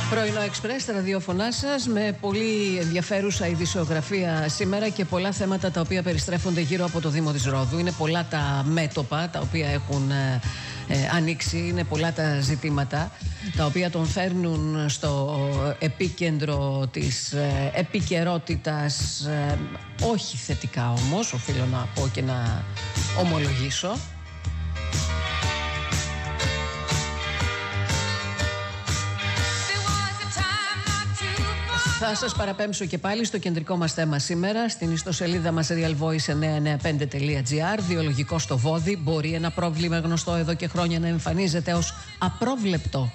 Πρωινό Εξπρές, τα ραδιόφωνά σας, με πολύ ενδιαφέρουσα ειδησιογραφία σήμερα και πολλά θέματα τα οποία περιστρέφονται γύρω από το Δήμο της Ρόδου. Είναι πολλά τα μέτωπα τα οποία έχουν ανοίξει, είναι πολλά τα ζητήματα τα οποία τον φέρνουν στο επίκεντρο της επικαιρότητας, όχι θετικά όμως, οφείλω να πω και να ομολογήσω. Θα σας παραπέμψω και πάλι στο κεντρικό μας θέμα σήμερα, στην ιστοσελίδα μας realvoice995.gr. Βιολογικό στο βόδι. Μπορεί ένα πρόβλημα γνωστό εδώ και χρόνια να εμφανίζεται ως απρόβλεπτο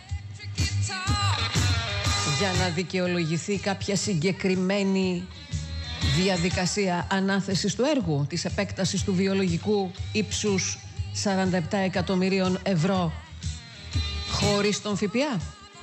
για να δικαιολογηθεί κάποια συγκεκριμένη διαδικασία ανάθεσης του έργου, της επέκτασης του βιολογικού ύψους 47 εκατομμυρίων ευρώ χωρίς τον ΦΠΑ.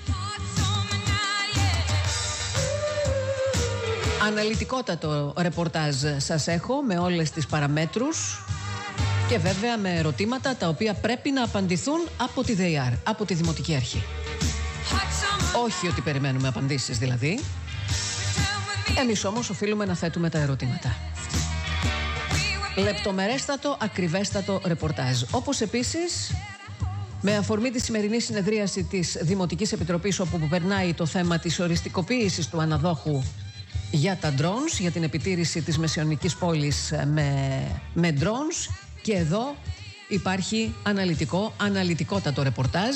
Αναλυτικότατο ρεπορτάζ σας έχω με όλες τις παραμέτρους και βέβαια με ερωτήματα τα οποία πρέπει να απαντηθούν από τη ΔΕΙΑΡ, από τη Δημοτική Αρχή. Όχι ότι περιμένουμε απαντήσεις δηλαδή. Εμείς όμως οφείλουμε να θέτουμε τα ερωτήματα. Λεπτομερέστατο, ακριβέστατο ρεπορτάζ. Όπως επίσης με αφορμή τη σημερινή συνεδρίαση της Δημοτικής Επιτροπής, όπου περνάει το θέμα της οριστικοποίησης του αναδόχου για τα drones, για την επιτήρηση της μεσαιωνικής πόλης με drones, και εδώ υπάρχει αναλυτικότατο ρεπορτάζ.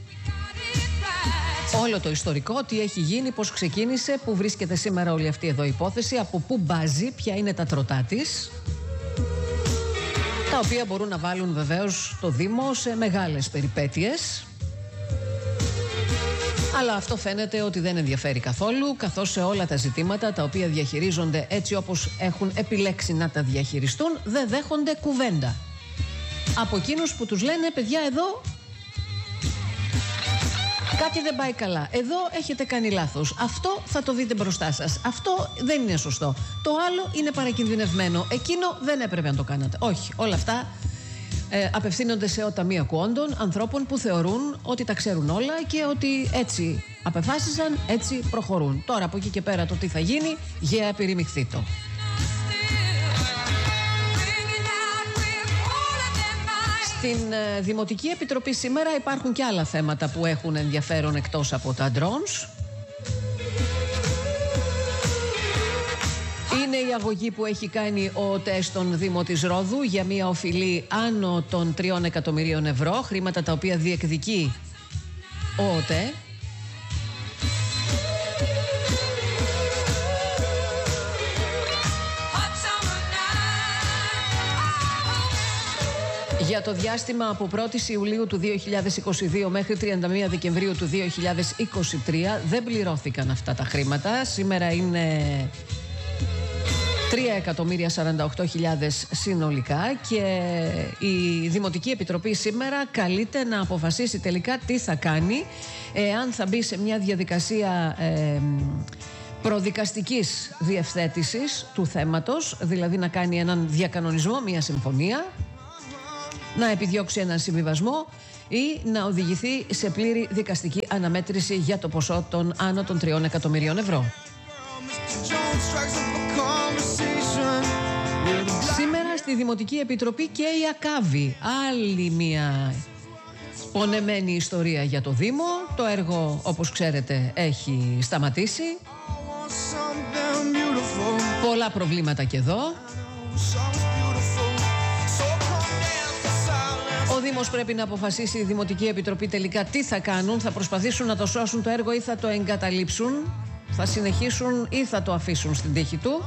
Όλο το ιστορικό, τι έχει γίνει, πώς ξεκίνησε, πού βρίσκεται σήμερα όλη αυτή εδώ η υπόθεση, από πού μπάζει, ποια είναι τα τροτά της, τα οποία μπορούν να βάλουν βεβαίως το Δήμο σε μεγάλες περιπέτειες. Αλλά αυτό φαίνεται ότι δεν ενδιαφέρει καθόλου, καθώς σε όλα τα ζητήματα τα οποία διαχειρίζονται έτσι όπως έχουν επιλέξει να τα διαχειριστούν, δεν δέχονται κουβέντα από εκείνους που τους λένε: παιδιά, εδώ κάτι δεν πάει καλά, εδώ έχετε κάνει λάθος, αυτό θα το δείτε μπροστά σας, αυτό δεν είναι σωστό, το άλλο είναι παρακινδυνευμένο, εκείνο δεν έπρεπε να το κάνατε. Όχι, όλα αυτά απευθύνονται σε οταμίακου όντων, ανθρώπων που θεωρούν ότι τα ξέρουν όλα και ότι έτσι απεφάσισαν, έτσι προχωρούν. Τώρα από εκεί και πέρα το τι θα γίνει, γεια πυρημιχθήτο. Στην Δημοτική Επιτροπή σήμερα υπάρχουν και άλλα θέματα που έχουν ενδιαφέρον εκτός από τα drones. Είναι η αγωγή που έχει κάνει ο ΟΤΕ στον Δήμο της Ρόδου για μια οφειλή άνω των 3 εκατομμυρίων ευρώ, χρήματα τα οποία διεκδικεί ο ΟΤΕ. Για το διάστημα από 1η Ιουλίου του 2022 μέχρι 31 Δεκεμβρίου του 2023 δεν πληρώθηκαν αυτά τα χρήματα. Σήμερα είναι 3.048.000 συνολικά και η Δημοτική Επιτροπή σήμερα καλείται να αποφασίσει τελικά τι θα κάνει, εάν θα μπει σε μια διαδικασία προδικαστικής διευθέτησης του θέματος, δηλαδή να κάνει έναν διακανονισμό, μια συμφωνία, να επιδιώξει έναν συμβιβασμό ή να οδηγηθεί σε πλήρη δικαστική αναμέτρηση για το ποσό των άνω των 3 εκατομμυρίων ευρώ. Σήμερα στη Δημοτική Επιτροπή και η ΑΚΑΒΗ, άλλη μια πονεμένη ιστορία για το Δήμο. Το έργο, όπως ξέρετε, έχει σταματήσει. Πολλά προβλήματα και εδώ. Ο Δήμος πρέπει να αποφασίσει, η Δημοτική Επιτροπή τελικά τι θα κάνουν. Θα προσπαθήσουν να το σώσουν το έργο ή θα το εγκαταλείψουν, θα συνεχίσουν ή θα το αφήσουν στην τύχη του.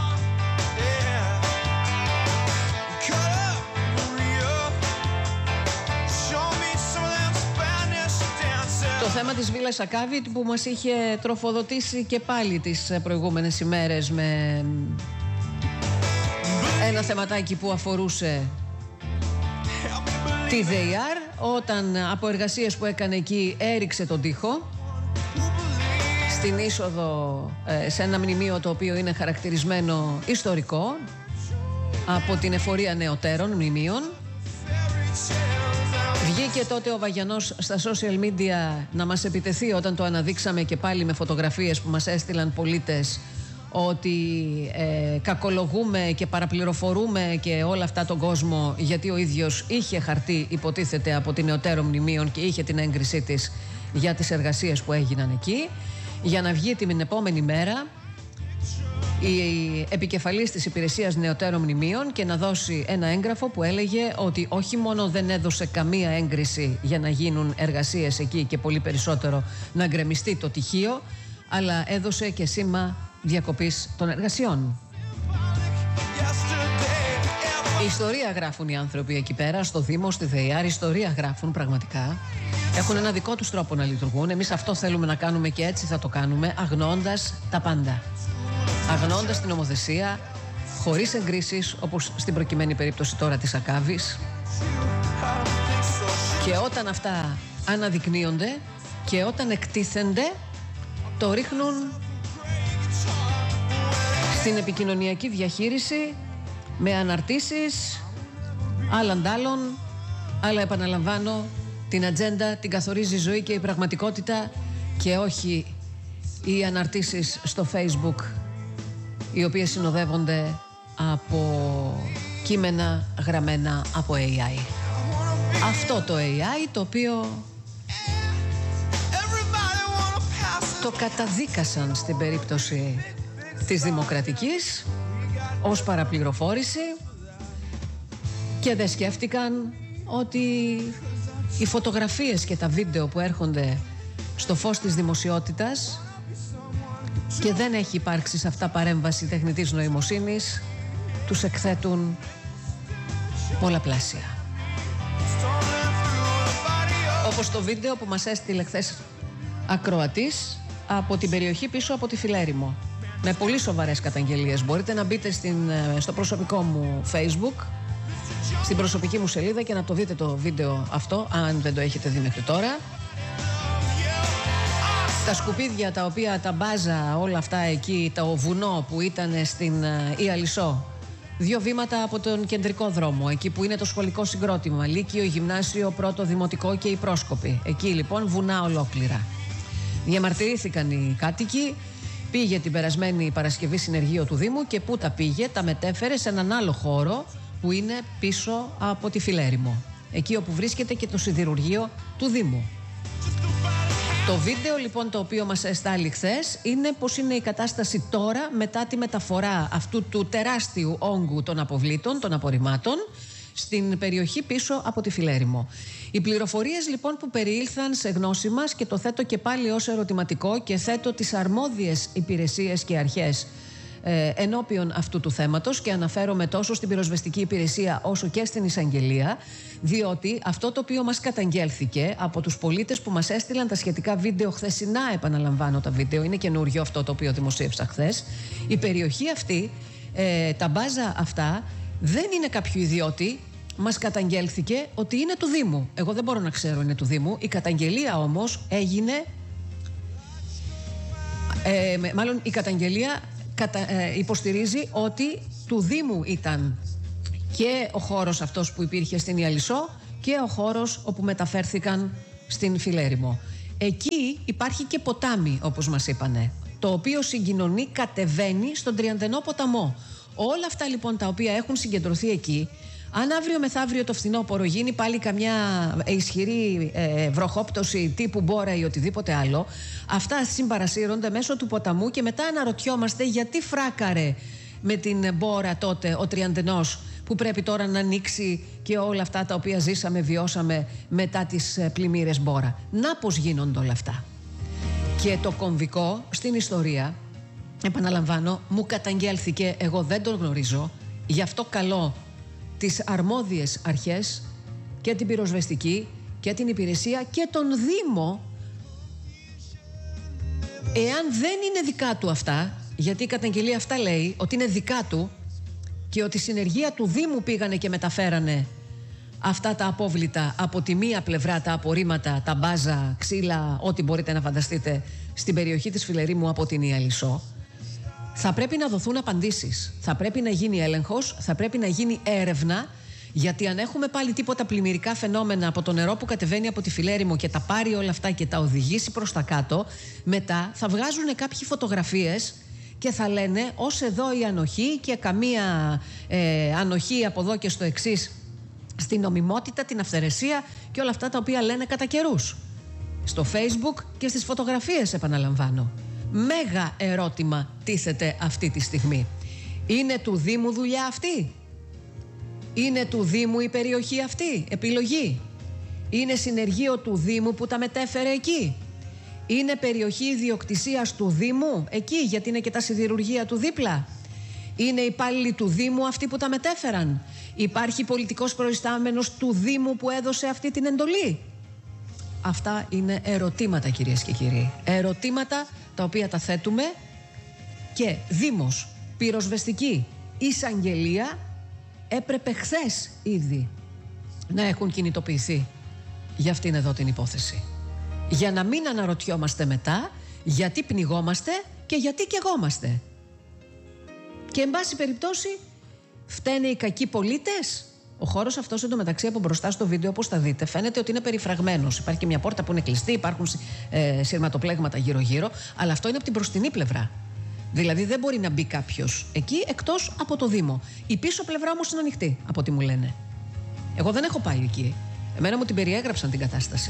Το θέμα της Βίλας Ακάβη που μας είχε τροφοδοτήσει και πάλι τις προηγούμενες ημέρες με ένα θεματάκι που αφορούσε τη ΔΕΙΑΡ, όταν από εργασίες που έκανε εκεί έριξε τον τοίχο στην είσοδο σε ένα μνημείο το οποίο είναι χαρακτηρισμένο ιστορικό από την εφορία νεωτέρων μνημείων. Βγήκε τότε ο Βαγιανός στα social media να μας επιτεθεί όταν το αναδείξαμε και πάλι με φωτογραφίες που μας έστειλαν πολίτες ότι κακολογούμε και παραπληροφορούμε και όλα αυτά τον κόσμο, γιατί ο ίδιος είχε χαρτί, υποτίθεται, από την Νεωτέρο Μνημείων και είχε την έγκρισή της για τις εργασίες που έγιναν εκεί, για να βγει την επόμενη μέρα η επικεφαλής της υπηρεσίας Νεωτέρων Μνημείων και να δώσει ένα έγγραφο που έλεγε ότι όχι μόνο δεν έδωσε καμία έγκριση για να γίνουν εργασίες εκεί και πολύ περισσότερο να γκρεμιστεί το τυχείο, αλλά έδωσε και σήμα διακοπής των εργασιών. Ιστορία γράφουν οι άνθρωποι εκεί πέρα, στο Δήμο, στη ΔΕΙΑΡ, ιστορία γράφουν πραγματικά. Έχουν ένα δικό τους τρόπο να λειτουργούν. Εμείς αυτό θέλουμε να κάνουμε και έτσι θα το κάνουμε, αγνοώντας τα πάντα. Αγνοώντας την νομοθεσία, χωρίς εγκρίσεις, όπως στην προκειμένη περίπτωση τώρα της Ακάβης. Και όταν αυτά αναδεικνύονται και όταν εκτίθενται, το ρίχνουν στην επικοινωνιακή διαχείριση με αναρτήσεις άλλων, αλλά επαναλαμβάνω, την ατζέντα την καθορίζει η ζωή και η πραγματικότητα και όχι οι αναρτήσεις στο Facebook, οι οποίες συνοδεύονται από κείμενα γραμμένα από AI. Αυτό το AI το οποίο το καταδίκασαν στην περίπτωση της Δημοκρατικής ως παραπληροφόρηση και δεν σκέφτηκαν ότι οι φωτογραφίες και τα βίντεο που έρχονται στο φως της δημοσιότητας και δεν έχει υπάρξει σε αυτά παρέμβαση τεχνητής νοημοσύνης, τους εκθέτουν πολλαπλάσια. Όπως το βίντεο που μας έστειλε χθες ακροατής από την περιοχή πίσω από τη Φιλέρημο, με πολύ σοβαρές καταγγελίες. Μπορείτε να μπείτε στο προσωπικό μου Facebook, στην προσωπική μου σελίδα και να το δείτε το βίντεο αυτό, αν δεν το έχετε δει μέχρι τώρα. Τα σκουπίδια τα οποία τα μπάζα όλα αυτά εκεί, το βουνό που ήταν στην Ιαλισσό, 2 βήματα από τον κεντρικό δρόμο, εκεί που είναι το σχολικό συγκρότημα, Λύκειο, Γυμνάσιο, Πρώτο Δημοτικό και οι πρόσκοποι. Εκεί λοιπόν βουνά ολόκληρα. Διαμαρτυρήθηκαν οι κάτοικοι, πήγε την περασμένη Παρασκευή συνεργείο του Δήμου και πού τα πήγε, τα μετέφερε σε έναν άλλο χώρο που είναι πίσω από τη Φιλέρημο, εκεί όπου βρίσκεται και το σιδηρουργείο του Δήμου. Το βίντεο λοιπόν το οποίο μας εστάλει χθες είναι πως είναι η κατάσταση τώρα μετά τη μεταφορά αυτού του τεράστιου όγκου των αποβλήτων, των απορριμμάτων στην περιοχή πίσω από τη Φιλέρημο. Οι πληροφορίες λοιπόν που περιήλθαν σε γνώση μας, και το θέτω και πάλι ως ερωτηματικό και θέτω τις αρμόδιες υπηρεσίες και αρχές ενώπιον αυτού του θέματος και αναφέρομαι τόσο στην πυροσβεστική υπηρεσία όσο και στην εισαγγελία, διότι αυτό το οποίο μας καταγγέλθηκε από τους πολίτες που μας έστειλαν τα σχετικά βίντεο χθεσινά, επαναλαμβάνω τα βίντεο, είναι καινούριο αυτό το οποίο δημοσίευσα χθες, η περιοχή αυτή, τα μπάζα αυτά δεν είναι κάποιου ιδιώτη. Μας καταγγέλθηκε ότι είναι του Δήμου. Εγώ δεν μπορώ να ξέρω είναι του Δήμου. Η καταγγελία όμως έγινε, μάλλον η καταγγελία υποστηρίζει ότι του Δήμου ήταν και ο χώρος αυτός που υπήρχε στην Ιαλισσό και ο χώρος όπου μεταφέρθηκαν στην Φιλέρημο. Εκεί υπάρχει και ποτάμι, όπως μας είπανε, το οποίο συγκοινωνεί, κατεβαίνει στον Τριαντενό ποταμό. Όλα αυτά λοιπόν τα οποία έχουν συγκεντρωθεί εκεί, αν αύριο μεθαύριο το φθινόπωρο γίνει πάλι καμιά ισχυρή βροχόπτωση τύπου μπόρα ή οτιδήποτε άλλο, αυτά συμπαρασύρονται μέσω του ποταμού και μετά αναρωτιόμαστε γιατί φράκαρε με την μπόρα τότε ο Τριαντενός, που πρέπει τώρα να ανοίξει και όλα αυτά τα οποία ζήσαμε, βιώσαμε μετά τις πλημμύρες μπόρα. Να πώς γίνονται όλα αυτά. Και το κομβικό στην ιστορία, επαναλαμβάνω, μου καταγγέλθηκε, εγώ δεν τον γνωρίζω, γι' αυτό καλώ τις αρμόδιες αρχές και την πυροσβεστική και την υπηρεσία και τον Δήμο, εάν δεν είναι δικά του αυτά, γιατί η καταγγελία αυτά λέει ότι είναι δικά του και ότι συνεργεία του Δήμου πήγανε και μεταφέρανε αυτά τα απόβλητα από τη μία πλευρά, τα απορρίμματα, τα μπάζα, ξύλα, ό,τι μπορείτε να φανταστείτε, στην περιοχή της Φιλερήμου από την Ιαλισσό, θα πρέπει να δοθούν απαντήσεις. Θα πρέπει να γίνει έλεγχος, θα πρέπει να γίνει έρευνα Γιατί αν έχουμε πάλι τίποτα πλημμυρικά φαινόμενα από το νερό που κατεβαίνει από τη Φιλέρημο και τα πάρει όλα αυτά και τα οδηγήσει προς τα κάτω, μετά θα βγάζουν κάποιοι φωτογραφίες και θα λένε ως εδώ η ανοχή και καμία ανοχή από εδώ και στο εξής στην νομιμότητα, την αυθαιρεσία και όλα αυτά τα οποία λένε κατά καιρούς. Στο Facebook και στις φωτογραφίες, επαναλαμβάνω. Μέγα ερώτημα τίθεται αυτή τη στιγμή. Είναι του Δήμου δουλειά αυτή? Είναι του Δήμου η περιοχή αυτή επιλογή? Είναι συνεργείο του Δήμου που τα μετέφερε εκεί? Είναι περιοχή ιδιοκτησίας του Δήμου εκεί, γιατί είναι και τα σιδηρουργεία του δίπλα? Είναι υπάλληλοι του Δήμου αυτοί που τα μετέφεραν? Υπάρχει πολιτικός προϊστάμενος του Δήμου που έδωσε αυτή την εντολή? Αυτά είναι ερωτήματα, κυρίες και κύριοι. Ερωτήματα τα οποία τα θέτουμε και Δήμος, πυροσβεστική, εισαγγελία έπρεπε χθες ήδη να έχουν κινητοποιηθεί για αυτήν εδώ την υπόθεση. Για να μην αναρωτιόμαστε μετά γιατί πνιγόμαστε και γιατί καιγόμαστε. Και εν πάση περιπτώσει φταίνε οι κακοί πολίτες. Ο χώρος αυτός εντωμεταξύ από μπροστά στο βίντεο, όπως θα δείτε, φαίνεται ότι είναι περιφραγμένος. Υπάρχει και μια πόρτα που είναι κλειστή, υπάρχουν σειρματοπλέγματα γύρω-γύρω, αλλά αυτό είναι από την μπροστινή πλευρά. Δηλαδή δεν μπορεί να μπει κάποιος εκεί εκτός από το Δήμο. Η πίσω πλευρά όμως είναι ανοιχτή, από ό,τι μου λένε. Εγώ δεν έχω πάει εκεί. Εμένα μου την περιέγραψαν την κατάσταση.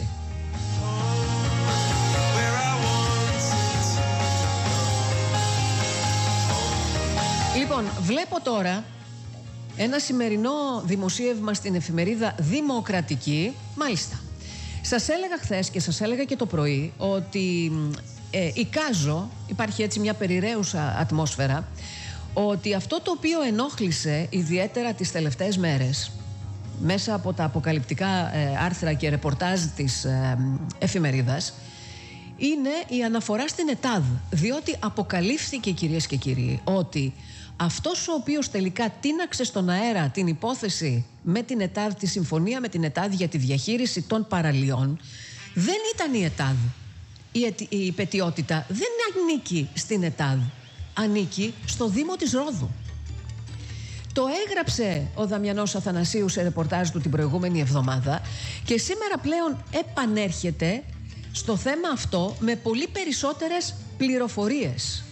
Λοιπόν, βλέπω τώρα ένα σημερινό δημοσίευμα στην εφημερίδα Δημοκρατική. Μάλιστα, σας έλεγα χθες και σας έλεγα και το πρωί ότι εικάζω, υπάρχει έτσι μια περιραίουσα ατμόσφαιρα, ότι αυτό το οποίο ενόχλησε ιδιαίτερα τις τελευταίες μέρες μέσα από τα αποκαλυπτικά άρθρα και ρεπορτάζ της εφημερίδας είναι η αναφορά στην ΕΤΑΔ, διότι αποκαλύφθηκε, κυρίες και κύριοι, ότι αυτός ο οποίος τελικά τίναξε στον αέρα την υπόθεση με την ΕΤΑΔ, τη συμφωνία με την ΕΤΑΔ για τη διαχείριση των παραλιών, δεν ήταν η ΕΤΑΔ. Η υπετιότητα δεν ανήκει στην ΕΤΑΔ, ανήκει στο Δήμο της Ρόδου. Το έγραψε ο Δαμιανός Αθανασίου σε ρεπορτάζ του την προηγούμενη εβδομάδα και σήμερα πλέον επανέρχεται στο θέμα αυτό με πολύ περισσότερες πληροφορίες.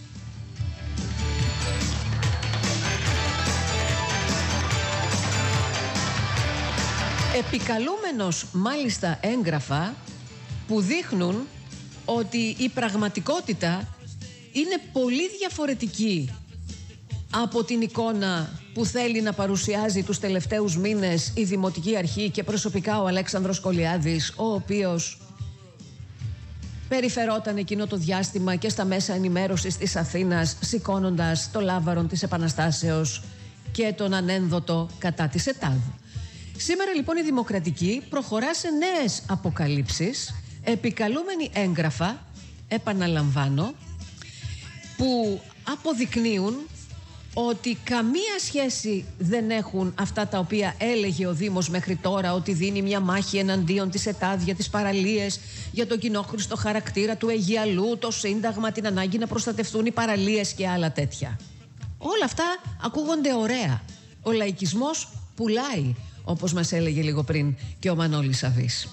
Επικαλούμενος μάλιστα έγγραφα που δείχνουν ότι η πραγματικότητα είναι πολύ διαφορετική από την εικόνα που θέλει να παρουσιάζει τους τελευταίους μήνες η Δημοτική Αρχή και προσωπικά ο Αλέξανδρος Κολιάδης, ο οποίος περιφερόταν εκείνο το διάστημα και στα μέσα ενημέρωσης της Αθήνας, σηκώνοντας το λάβαρον της Επαναστάσεως και τον ανένδοτο κατά της ΕΤΑΔ. Σήμερα λοιπόν η Δημοκρατική προχωρά σε νέες αποκαλύψεις, επικαλούμενοι έγγραφα, επαναλαμβάνω, που αποδεικνύουν ότι καμία σχέση δεν έχουν αυτά τα οποία έλεγε ο Δήμος μέχρι τώρα, ότι δίνει μια μάχη εναντίον της ΕΤΑΔ για τις παραλίες, για τον κοινόχρηστο χαρακτήρα του Αιγιαλού, το Σύνταγμα, την ανάγκη να προστατευτούν οι παραλίες και άλλα τέτοια. Όλα αυτά ακούγονται ωραία. Ο λαϊκισμός πουλάει, όπως μας έλεγε λίγο πριν και ο Μανώλης Σαββής.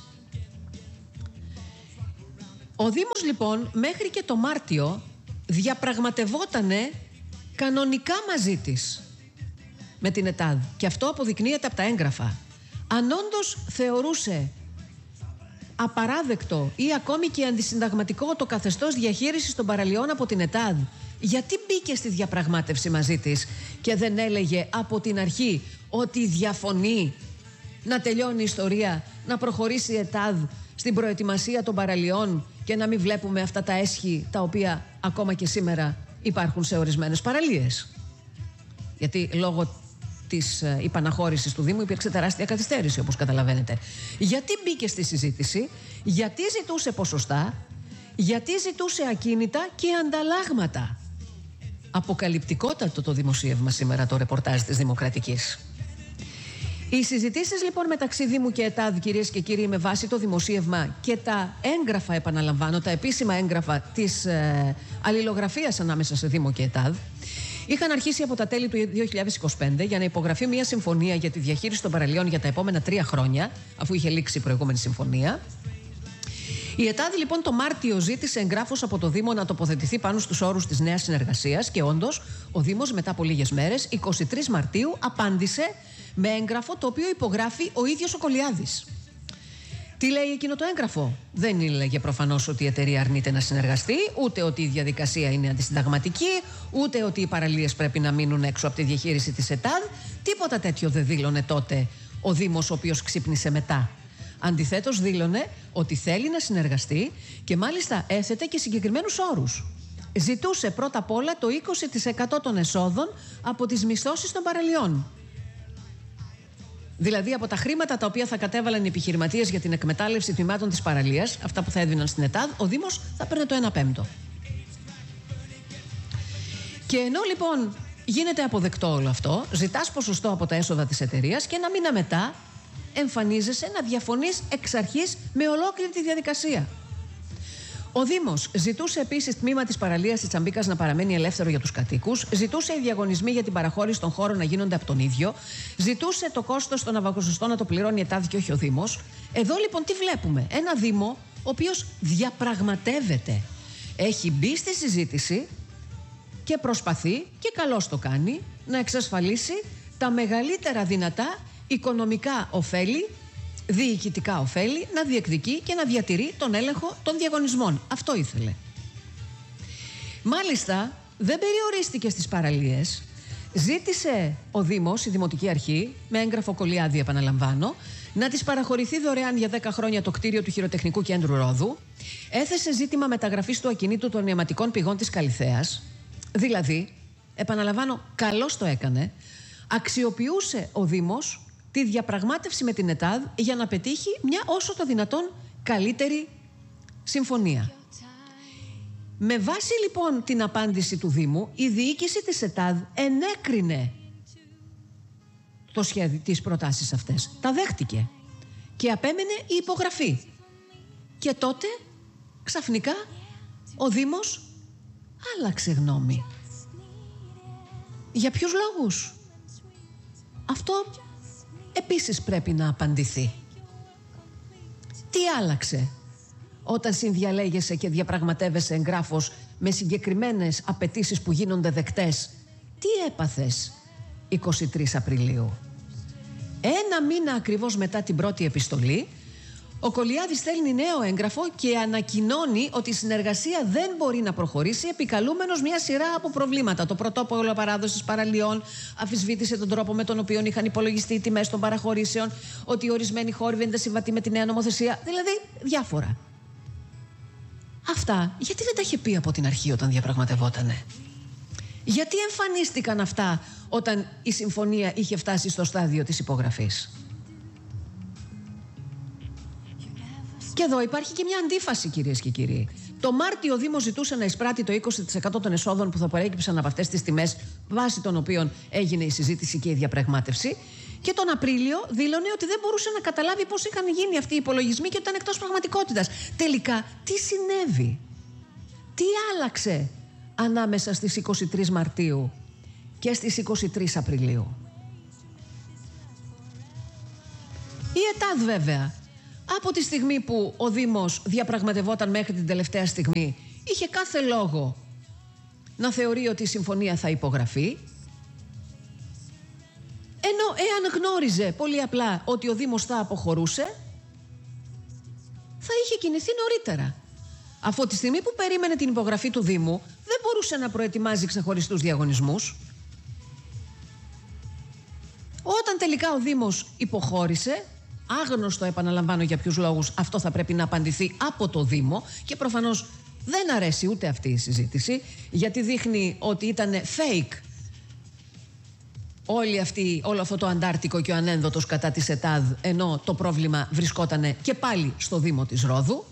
Ο Δήμος λοιπόν μέχρι και το Μάρτιο διαπραγματευότανε κανονικά μαζί της με την ΕΤΑΔ και αυτό αποδεικνύεται από τα έγγραφα. Αν όντως θεωρούσε απαράδεκτο ή ακόμη και αντισυνταγματικό το καθεστώς διαχείρισης των παραλιών από την ΕΤΑΔ, γιατί μπήκε στη διαπραγμάτευση μαζί της και δεν έλεγε από την αρχή ότι διαφωνεί να τελειώνει η ιστορία, να προχωρήσει η ΕΤΑΔ στην προετοιμασία των παραλιών και να μην βλέπουμε αυτά τα έσχη τα οποία ακόμα και σήμερα υπάρχουν σε ορισμένες παραλίες. Γιατί λόγω της υπαναχώρησης του Δήμου υπήρξε τεράστια καθυστέρηση, όπως καταλαβαίνετε. Γιατί μπήκε στη συζήτηση, γιατί ζητούσε ποσοστά, γιατί ζητούσε ακίνητα και ανταλλάγματα. Αποκαλυπτικότατο το δημοσίευμα σήμερα, το ρεπορτάζ της Δημοκρατικής. Οι συζητήσεις λοιπόν μεταξύ Δήμου και ΕΤΑΔ, κυρίες και κύριοι, με βάση το δημοσίευμα και τα έγγραφα, επαναλαμβάνω, τα επίσημα έγγραφα της αλληλογραφίας ανάμεσα σε Δήμο και ΕΤΑΔ, είχαν αρχίσει από τα τέλη του 2025 για να υπογραφεί μια συμφωνία για τη διαχείριση των παραλίων για τα επόμενα 3 χρόνια, αφού είχε λήξει η προηγούμενη συμφωνία. Η ΕΤΑΔ λοιπόν το Μάρτιο ζήτησε εγγράφος από το Δήμο να τοποθετηθεί πάνω στους όρους της νέας συνεργασίας και όντως ο Δήμος μετά από λίγες μέρες, 23 Μαρτίου, απάντησε με έγγραφο το οποίο υπογράφει ο ίδιος ο Κολιάδης. Τι λέει εκείνο το έγγραφο? Δεν έλεγε προφανώς ότι η εταιρεία αρνείται να συνεργαστεί, ούτε ότι η διαδικασία είναι αντισυνταγματική, ούτε ότι οι παραλίες πρέπει να μείνουν έξω από τη διαχείριση της ΕΤΑΔ. Τίποτα τέτοιο δεν δήλωνε τότε ο Δήμος, ο οποίος ξύπνησε μετά. Αντιθέτως δήλωνε ότι θέλει να συνεργαστεί και μάλιστα έθετε και συγκεκριμένους όρους. Ζητούσε πρώτα απ' όλα το 20% των εσόδων από τις μισθώσεις των παραλιών. Δηλαδή από τα χρήματα τα οποία θα κατέβαλαν οι επιχειρηματίες για την εκμετάλλευση τμήματων της παραλίας, αυτά που θα έδιναν στην ΕΤΑΔ, ο Δήμος θα παίρνε το 1/5. Και ενώ λοιπόν γίνεται αποδεκτό όλο αυτό, ζητάς ποσοστό από τα έσοδα της εταιρείας και ένα μήνα μετά εμφανίζεσαι να διαφωνείς εξ αρχής με ολόκληρη τη διαδικασία. Ο Δήμος ζητούσε επίσης τμήμα της παραλίας της Τσαμπίκας να παραμένει ελεύθερο για τους κατοίκους, ζητούσε οι διαγωνισμοί για την παραχώρηση των χώρων να γίνονται από τον ίδιο, ζητούσε το κόστος των αβακοσωστών να το πληρώνει η ΕΤΑΔ και όχι ο Δήμος. Εδώ λοιπόν τι βλέπουμε? Ένα Δήμο ο οποίος διαπραγματεύεται. Έχει μπει στη συζήτηση και προσπαθεί, και καλώς το κάνει, να εξασφαλίσει τα μεγαλύτερα δυνατά οικονομικά ωφέλη, διοικητικά ωφέλη, να διεκδικεί και να διατηρεί τον έλεγχο των διαγωνισμών. Αυτό ήθελε. Μάλιστα, δεν περιορίστηκε στις παραλίες. Ζήτησε ο Δήμος, η Δημοτική Αρχή, με έγγραφο Κολιάδη επαναλαμβάνω, να της παραχωρηθεί δωρεάν για 10 χρόνια το κτίριο του Χειροτεχνικού Κέντρου Ρόδου. Έθεσε ζήτημα μεταγραφής του ακινήτου των νεματικών πηγών της Καλιθέας. Δηλαδή, επαναλαμβάνω, καλώς το έκανε, αξιοποιούσε ο Δήμος τη διαπραγμάτευση με την ΕΤΑΔ για να πετύχει μια όσο το δυνατόν καλύτερη συμφωνία. Με βάση λοιπόν την απάντηση του Δήμου, η διοίκηση της ΕΤΑΔ ενέκρινε το σχέδιο, τις προτάσεις αυτές. Τα δέχτηκε και απέμενε η υπογραφή. Και τότε ξαφνικά ο Δήμος άλλαξε γνώμη. Για ποιους λόγους? Αυτό επίσης πρέπει να απαντηθεί. Τι άλλαξε όταν συνδιαλέγεσαι και διαπραγματεύεσαι εγγράφος με συγκεκριμένες απαιτήσεις που γίνονται δεκτές? Τι έπαθες 23 Απριλίου? Ένα μήνα ακριβώς μετά την πρώτη επιστολή, ο Κολιάδης στέλνει νέο έγγραφο και ανακοινώνει ότι η συνεργασία δεν μπορεί να προχωρήσει, επικαλούμενος μια σειρά από προβλήματα. Το πρωτόκολλο παράδοσης παραλιών, αμφισβήτησε τον τρόπο με τον οποίο είχαν υπολογιστεί οι τιμές των παραχωρήσεων, ότι οι ορισμένοι χώροι δεν ήταν συμβατοί με τη νέα νομοθεσία, δηλαδή διάφορα. Αυτά γιατί δεν τα είχε πει από την αρχή όταν διαπραγματευότανε? Γιατί εμφανίστηκαν αυτά όταν η συμφωνία είχε φτάσει στο στάδιο της υπογραφής? Και εδώ υπάρχει και μια αντίφαση, κυρίες και κύριοι. Το Μάρτιο ο Δήμος ζητούσε να εισπράττει το 20% των εσόδων που θα προέκυψαν από αυτές τις τιμές, βάσει των οποίων έγινε η συζήτηση και η διαπραγμάτευση. Και τον Απρίλιο δήλωνε ότι δεν μπορούσε να καταλάβει πώς είχαν γίνει αυτοί οι υπολογισμοί και ότι ήταν εκτός πραγματικότητας. Τελικά, τι συνέβη? Τι άλλαξε ανάμεσα στις 23 Μαρτίου και στις 23 Απριλίου? Η ΕΤΑΔ βέβαια, από τη στιγμή που ο Δήμος διαπραγματευόταν μέχρι την τελευταία στιγμή, είχε κάθε λόγο να θεωρεί ότι η συμφωνία θα υπογραφεί, ενώ εάν γνώριζε πολύ απλά ότι ο Δήμος θα αποχωρούσε, θα είχε κινηθεί νωρίτερα. Αφού τη στιγμή που περίμενε την υπογραφή του Δήμου, δεν μπορούσε να προετοιμάζει ξεχωριστούς διαγωνισμούς. Όταν τελικά ο Δήμος υποχώρησε, άγνωστο επαναλαμβάνω για ποιους λόγους, αυτό θα πρέπει να απαντηθεί από το Δήμο και προφανώς δεν αρέσει ούτε αυτή η συζήτηση, γιατί δείχνει ότι ήταν fake όλο αυτό το αντάρτικο και ο ανένδοτος κατά της ΕΤΑΔ, ενώ το πρόβλημα βρισκόταν και πάλι στο Δήμο της Ρόδου.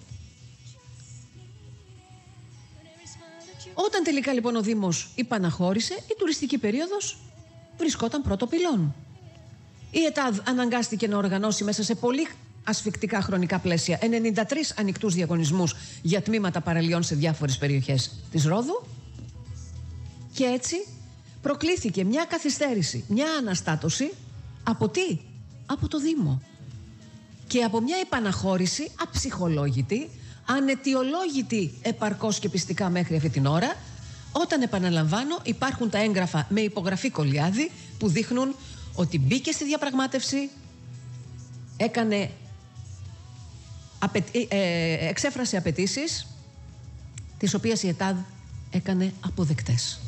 Όταν τελικά λοιπόν ο Δήμος υπαναχώρησε, η τουριστική περίοδος βρισκόταν πρώτο πυλών. Η ΕΤΑΔ αναγκάστηκε να οργανώσει μέσα σε πολύ ασφικτικά χρονικά πλαίσια 93 ανοιχτούς διαγωνισμούς για τμήματα παραλιών σε διάφορες περιοχές της Ρόδου και έτσι προκλήθηκε μια καθυστέρηση, μια αναστάτωση από τι? Από το Δήμο. Και από μια επαναχώρηση αψυχολόγητη, αναιτιολόγητη επαρκώς και πιστικά μέχρι αυτή την ώρα, όταν, επαναλαμβάνω, υπάρχουν τα έγγραφα με υπογραφή Κολιάδη που δείχνουν ότι μπήκε στη διαπραγμάτευση, εξέφρασε απαιτήσεις, τις οποίες η ΕΤΑΔ έκανε αποδεκτές.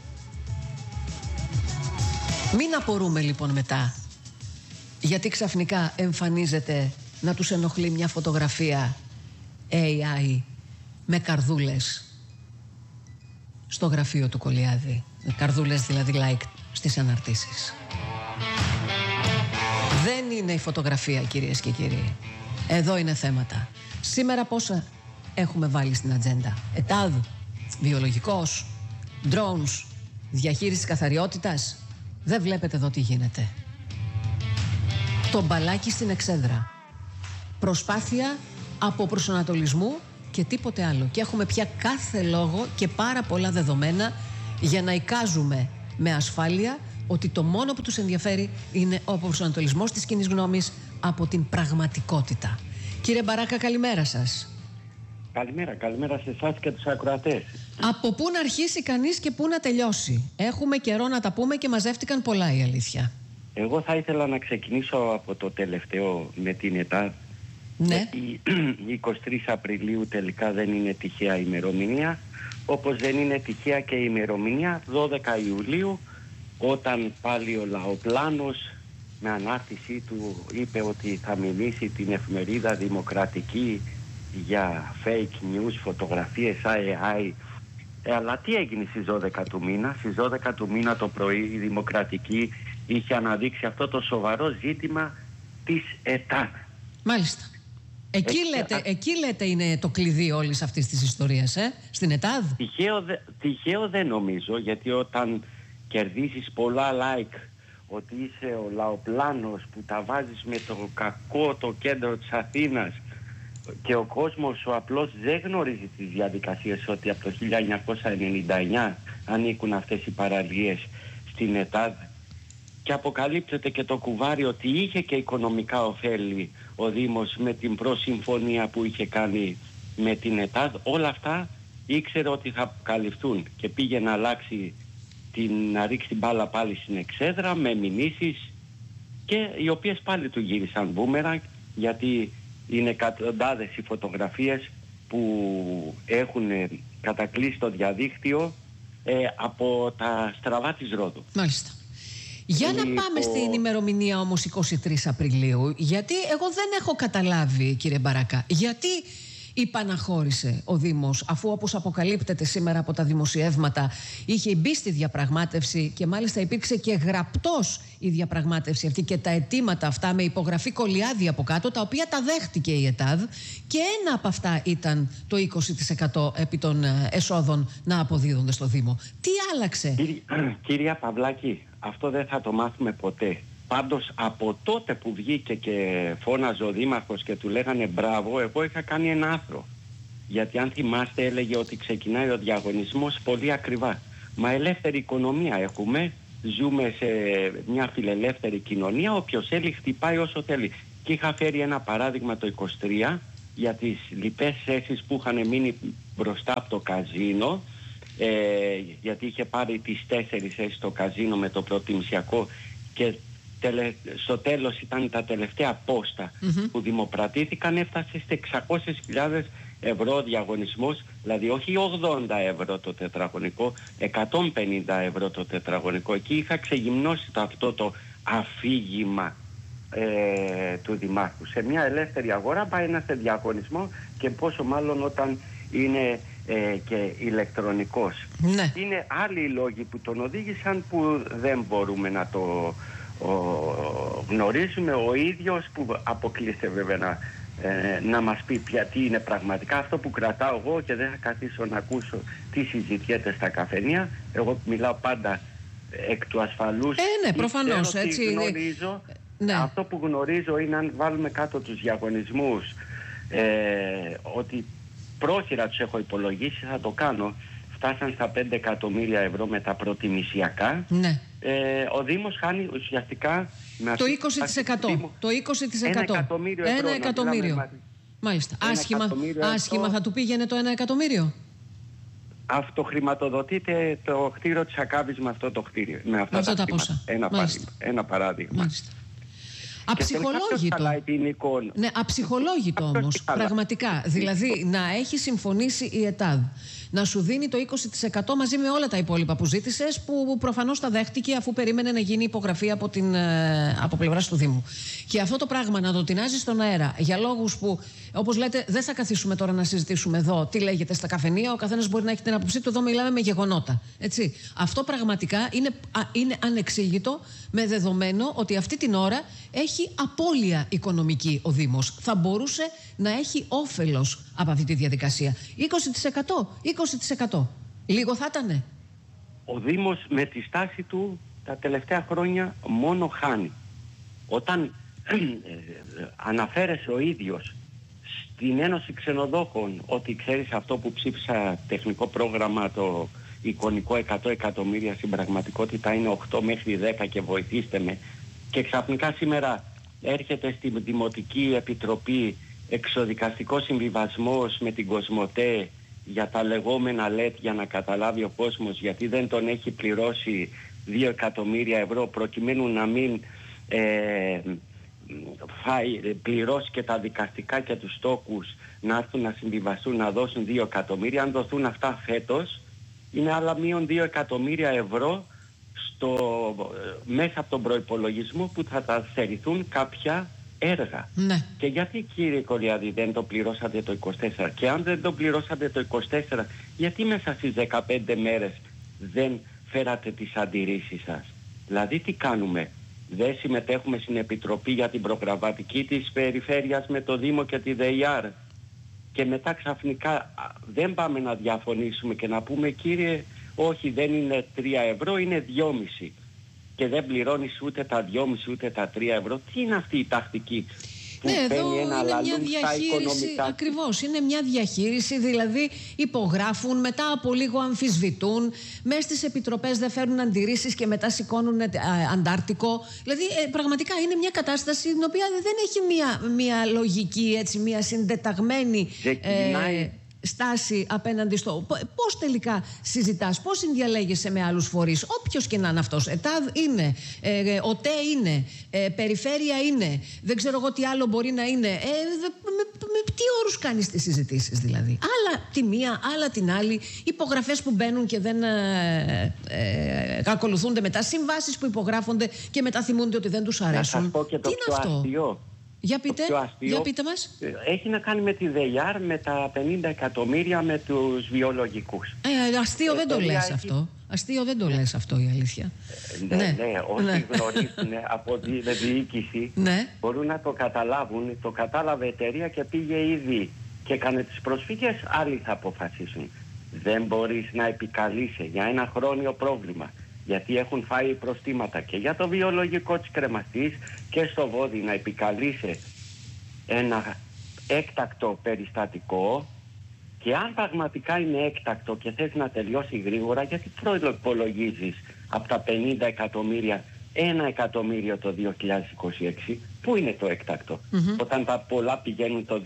Μην απορούμε λοιπόν μετά γιατί ξαφνικά εμφανίζεται να τους ενοχλεί μια φωτογραφία AI με καρδούλες στο γραφείο του Κολιάδη. Καρδούλες δηλαδή like στις αναρτήσεις. Δεν είναι η φωτογραφία, κυρίες και κύριοι. Εδώ είναι θέματα. Σήμερα πόσα έχουμε βάλει στην ατζέντα? ΕΤΑΔ, βιολογικός, drones, διαχείριση καθαριότητας. Δεν βλέπετε εδώ τι γίνεται? Το μπαλάκι στην εξέδρα. Προσπάθεια αποπροσανατολισμού και τίποτε άλλο. Και έχουμε πια κάθε λόγο και πάρα πολλά δεδομένα για να εικάζουμε με ασφάλεια ότι το μόνο που τους ενδιαφέρει είναι ο αποπροσανατολισμός της κοινής γνώμης από την πραγματικότητα. Κύριε Μπαράκα, καλημέρα σας. Καλημέρα σε εσάς και τους ακροατές. Από πού να αρχίσει κανείς και πού να τελειώσει? Έχουμε καιρό να τα πούμε και μαζεύτηκαν πολλά, η αλήθεια. Εγώ θα ήθελα να ξεκινήσω από το τελευταίο με την ΕΤΑΔ. Ναι. Η 23 Απριλίου τελικά δεν είναι τυχαία ημερομηνία, όπως δεν είναι τυχαία και η ημερομηνία 12 Ιουλίου, όταν πάλι ο Λαοπλάνος με ανάρτησή του είπε ότι θα μιμήσει την εφημερίδα Δημοκρατική για fake news, φωτογραφίες, AI. Αλλά τι έγινε στις 12 του μήνα? Στις 12 του μήνα το πρωί η Δημοκρατική είχε αναδείξει αυτό το σοβαρό ζήτημα της ΕΤΑΔ. Μάλιστα. Εκεί λέτε είναι το κλειδί όλης αυτής της ιστορίας, στην ΕΤΑΔ. Τυχαίο δεν νομίζω, γιατί όταν κερδίσεις πολλά like ότι είσαι ο Λαοπλάνος που τα βάζεις με το κακό το κέντρο της Αθήνας και ο κόσμος ο απλός δεν γνωρίζει τις διαδικασίες, ότι από το 1999 ανήκουν αυτές οι παραλίες στην ΕΤΑΔ, και αποκαλύπτεται και το κουβάρι ότι είχε και οικονομικά ωφέλη ο Δήμος με την προσυμφωνία που είχε κάνει με την ΕΤΑΔ. Όλα αυτά ήξερε ότι θα αποκαλυφθούν και πήγε να αλλάξει να ρίξει την μπάλα πάλι στην εξέδρα με μηνύσεις, και οι οποίες πάλι του γύρισαν μπούμεραγκ, γιατί είναι εκατοντάδες οι φωτογραφίες που έχουν κατακλείσει το διαδίκτυο από τα στραβά της Ρόδου. Μάλιστα. Για να πάμε στην ημερομηνία όμως 23 Απριλίου, γιατί εγώ δεν έχω καταλάβει, κύριε Μπαράκα, γιατί υπαναχώρησε ο Δήμος, αφού όπως αποκαλύπτεται σήμερα από τα δημοσιεύματα είχε μπει στη διαπραγμάτευση και μάλιστα υπήρξε και γραπτός η διαπραγμάτευση αυτή και τα αιτήματα αυτά με υπογραφή Κολιάδη από κάτω, τα οποία τα δέχτηκε η ΕΤΑΔ, και ένα από αυτά ήταν το 20% επί των εσόδων να αποδίδονται στο Δήμο. Τι άλλαξε? Κυρία Παυλάκη, αυτό δεν θα το μάθουμε ποτέ. Πάντως από τότε που βγήκε και φώναζε ο Δήμαρχος και του λέγανε μπράβο, εγώ είχα κάνει ένα άρθρο. Γιατί αν θυμάστε έλεγε ότι ξεκινάει ο διαγωνισμός πολύ ακριβά. Μα ελεύθερη οικονομία έχουμε, ζούμε σε μια φιλελεύθερη κοινωνία, όποιος θέλει χτυπάει όσο θέλει. Και είχα φέρει ένα παράδειγμα το 23 για τις λοιπές θέσεις που είχαν μείνει μπροστά από το καζίνο, γιατί είχε πάρει τις 4 θέσεις το καζίνο με το προτιμησιακό, και στο τέλος ήταν τα τελευταία πόστα που δημοπρατήθηκαν, έφτασε στις 600.000 ευρώ διαγωνισμός, δηλαδή όχι 80 ευρώ το τετραγωνικό, 150 ευρώ το τετραγωνικό. Εκεί είχα ξεγυμνώσει αυτό το αφήγημα του Δημάρχου. Σε μια ελεύθερη αγορά πάει ένα σε διαγωνισμό, και πόσο μάλλον όταν είναι και ηλεκτρονικός. Ναι. Είναι άλλοι οι λόγοι που τον οδήγησαν που δεν μπορούμε να το γνωρίζουμε. Ο ίδιος που αποκλείεται βέβαια να μας πει τι είναι πραγματικά. Αυτό που κρατάω εγώ, και δεν θα καθίσω να ακούσω τι συζητιέται στα καφενεία, εγώ μιλάω πάντα εκ του ασφαλούς. Ναι, προφανώς. Έτσι γνωρίζω, ναι. Αυτό που γνωρίζω είναι, αν βάλουμε κάτω τους διαγωνισμούς, ότι πρόχειρα τους έχω υπολογίσει, θα το κάνω, φτάσαν στα 5 εκατομμύρια ευρώ με τα προτιμησιακά. Ναι. Ο Δήμος χάνει ουσιαστικά το 20%. Το 20%. 1 εκατομμύριο ευρώ. 1 εκατομμύριο. Μάλιστα. Άσχημα θα του πήγαινε το 1 εκατομμύριο. Αυτοχρηματοδοτείται το κτίριο της Ακάβης με αυτό το κτίριο. Με αυτά τα ποσά. Ένα παράδειγμα. Μάλιστα. Αψυχολόγητο. Ναι, αψυχολόγητο όμως. Πραγματικά. Δηλαδή να έχει συμφωνήσει η ΕΤΑΔ να σου δίνει το 20% μαζί με όλα τα υπόλοιπα που ζήτησες, που προφανώς τα δέχτηκε αφού περίμενε να γίνει υπογραφή από πλευράς του Δήμου. Και αυτό το πράγμα να το τεινάζει στον αέρα για λόγους που, όπως λέτε, δεν θα καθίσουμε τώρα να συζητήσουμε εδώ τι λέγεται στα καφενεία. Ο καθένας μπορεί να έχει την άποψή του. Εδώ μιλάμε με γεγονότα. Έτσι. Αυτό πραγματικά είναι ανεξήγητο, με δεδομένο ότι αυτή την ώρα έχει απώλεια οικονομική ο Δήμος. Θα μπορούσε να έχει όφελος από αυτή τη διαδικασία. 20%. Λίγο θα ήτανε. Ο Δήμος με τη στάση του τα τελευταία χρόνια μόνο χάνει. Όταν αναφέρεσαι ο ίδιος στην Ένωση Ξενοδόχων ότι ξέρεις αυτό που ψήφισα τεχνικό πρόγραμμα, το εικονικό 100 εκατομμύρια, στην πραγματικότητα είναι 8 μέχρι 10 και βοηθήστε με, και ξαφνικά σήμερα έρχεται στη Δημοτική Επιτροπή εξοδικαστικός συμβιβασμός με την Κοσμοτέ για τα λεγόμενα LED, για να καταλάβει ο κόσμος γιατί δεν τον έχει πληρώσει 2 εκατομμύρια ευρώ προκειμένου να μην πληρώσει και τα δικαστικά και τους τόκους, να έρθουν να συμβιβαστούν, να δώσουν 2 εκατομμύρια. Αν δοθούν αυτά φέτος είναι άλλα μείον 2 εκατομμύρια ευρώ μέσα από τον προϋπολογισμό που θα τα στερηθούν κάποια έργα. Ναι. Και γιατί, κύριε Κοριάδη, δεν το πληρώσατε το 24? Και αν δεν το πληρώσατε το 24, γιατί μέσα στις 15 μέρες δεν φέρατε τις αντιρρήσεις σας? Δηλαδή τι κάνουμε? Δεν συμμετέχουμε στην Επιτροπή για την προγραμματική της περιφέρειας με το Δήμο και τη ΔΕΙΑΡ? Και μετά ξαφνικά δεν πάμε να διαφωνήσουμε και να πούμε, κύριε, όχι, δεν είναι 3 ευρώ, είναι 2,5. Και δεν πληρώνεις ούτε τα 2,5 ούτε τα 3 ευρώ. Τι είναι αυτή η τακτική που παίρνει ένα λαλούν στα οικονομικά? Ακριβώς, είναι μια διαχείριση, δηλαδή υπογράφουν, μετά από λίγο αμφισβητούν, μέσα στις επιτροπές δεν φέρνουν αντιρρήσεις και μετά σηκώνουν αντάρτικο. Δηλαδή πραγματικά είναι μια κατάσταση την οποία δεν έχει μια λογική, έτσι, μια συντεταγμένη στάση απέναντι στο πώς τελικά συζητάς, πώς συνδιαλέγεσαι με άλλους φορείς, όποιος και να είναι αυτός. ΕΤΑΔ είναι, ΟΤΕ είναι, περιφέρεια είναι, δεν ξέρω εγώ τι άλλο μπορεί να είναι. Με τι όρους κάνεις τις συζητήσεις δηλαδή? Άλλα τη μία, άλλα την άλλη, υπογραφές που μπαίνουν και δεν ακολουθούνται μετά, συμβάσεις που υπογράφονται και μετά θυμούνται ότι δεν τους αρέσουν. Να σας πω και το πιο αστείο. Για πείτε μας. Έχει να κάνει με τη ΔΕΙΑΡ, με τα 50 εκατομμύρια με τους βιολογικούς. Αστείο δεν το λες αυτό. Αστείο δεν το λες αυτό, η αλήθεια. Ναι, όσοι γνωρίζουν από τη διοίκηση μπορούν να το καταλάβουν. Το κατάλαβε η εταιρεία και πήγε ήδη και έκανε τις προσφύγες, άλλοι θα αποφασίσουν. Δεν μπορείς να επικαλείσαι για ένα χρόνιο πρόβλημα, γιατί έχουν φάει προστήματα και για το βιολογικό της κρεμαστής και στο Βόδι, να επικαλείσαι ένα έκτακτο περιστατικό, και αν πραγματικά είναι έκτακτο και θες να τελειώσει γρήγορα, γιατί προϋπολογίζεις από τα 50 εκατομμύρια 1 εκατομμύριο το 2026? Πού είναι το έκτακτο? Όταν τα πολλά πηγαίνουν το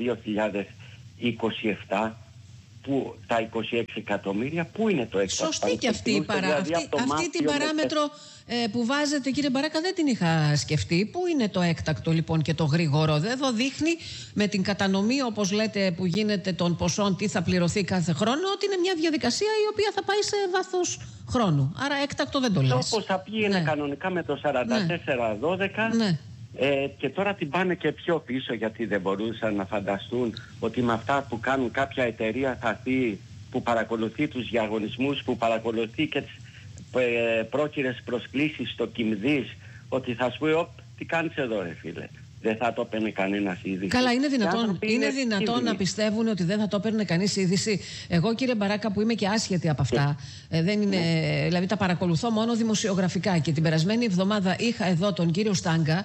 2027, που τα 26 εκατομμύρια, πού είναι το έκτακτο? Σωστή και αυτή αυτή την παράμετρο που βάζετε, κύριε Μπαράκα, δεν την είχα σκεφτεί. Πού είναι το έκτακτο λοιπόν και το γρήγορο? Εδώ δείχνει με την κατανομή, όπως λέτε, που γίνεται των ποσών, τι θα πληρωθεί κάθε χρόνο, ότι είναι μια διαδικασία η οποία θα πάει σε βάθος χρόνου. Άρα έκτακτο δεν το λες. Όπως θα πήγαινε κανονικά με το 44-12. Και τώρα την πάνε και πιο πίσω, γιατί δεν μπορούσαν να φανταστούν ότι με αυτά που κάνουν κάποια εταιρεία θα έρθει, που παρακολουθεί τους διαγωνισμούς, που παρακολουθεί και τις πρόκειρες προσκλήσεις στο Κιμδής, ότι θα σου πει, τι κάνεις εδώ ρε φίλε? Δεν θα το έπαιρνε κανένας είδηση. Καλά, είναι δυνατόν να πιστεύουν ότι δεν θα το έπαιρνε κανείς είδηση? Εγώ, κύριε Μπαράκα, που είμαι και άσχετη από αυτά, δεν είναι, δηλαδή τα παρακολουθώ μόνο δημοσιογραφικά, και την περασμένη εβδομάδα είχα εδώ τον κύριο Στάγκα,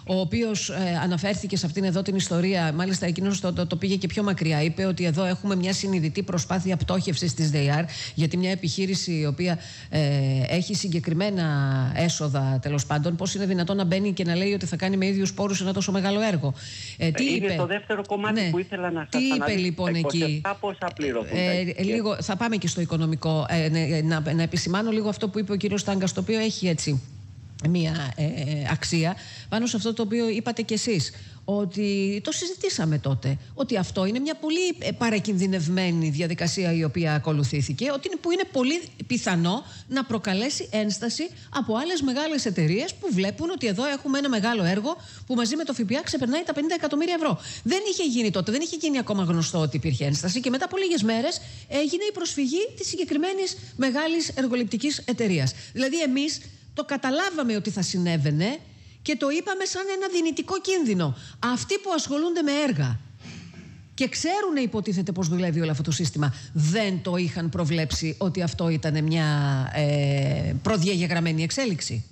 ο οποίος αναφέρθηκε σε αυτήν εδώ την ιστορία. Μάλιστα εκείνος το πήγε και πιο μακριά. Είπε ότι εδώ έχουμε μια συνειδητή προσπάθεια πτώχευσης της ΔΕΙΑΡ, γιατί μια επιχείρηση η οποία έχει συγκεκριμένα έσοδα, τέλος πάντων, πώς είναι δυνατόν να μπαίνει και να λέει ότι θα κάνει με ίδιους πόρους ένα τόσο μεγάλο έργο. Τι είναι είπε? το δεύτερο κομμάτι που ήθελα να σας αναλύσω. Τι είπε λοιπόν εκεί? Πόσα πληρωθούν. Λίγο, θα πάμε και στο οικονομικό. Να επισημάνω λίγο αυτό που είπε ο κύριος Στάγκας, το οποίο έχει έτσι μία αξία πάνω σε αυτό το οποίο είπατε κι εσείς, ότι το συζητήσαμε τότε, ότι αυτό είναι μια πολύ παρακινδυνευμένη διαδικασία η οποία ακολουθήθηκε, που είναι πολύ πιθανό να προκαλέσει ένσταση από άλλες μεγάλες εταιρείες που βλέπουν ότι εδώ έχουμε ένα μεγάλο έργο που μαζί με το ΦΠΑ ξεπερνάει τα 50 εκατομμύρια ευρώ. Δεν είχε γίνει τότε, δεν είχε γίνει ακόμα γνωστό ότι υπήρχε ένσταση, και μετά από λίγες μέρες έγινε η προσφυγή της συγκεκριμένης μεγάλης εργοληπτικής εταιρείας. Δηλαδή εμείς το καταλάβαμε ότι θα συνέβαινε και το είπαμε σαν ένα δυνητικό κίνδυνο. Αυτοί που ασχολούνται με έργα και ξέρουν, υποτίθεται, πώς δουλεύει όλο αυτό το σύστημα, δεν το είχαν προβλέψει ότι αυτό ήταν μια προδιαγεγραμμένη εξέλιξη?